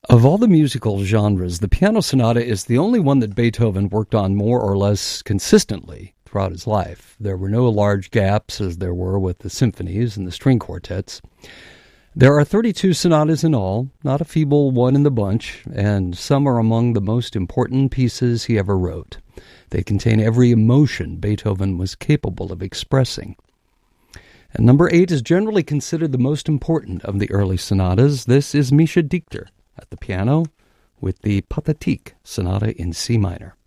Of all the musical genres, the piano sonata is the only one that Beethoven worked on more or less consistently throughout his life. There were no large gaps as there were with the symphonies and the string quartets. There are 32 sonatas in all, not a feeble one in the bunch, and some are among the most important pieces he ever wrote. They contain every emotion Beethoven was capable of expressing. And number 8 is generally considered the most important of the early sonatas. This is Mischa Dichter at the piano with the Pathetique Sonata in C minor.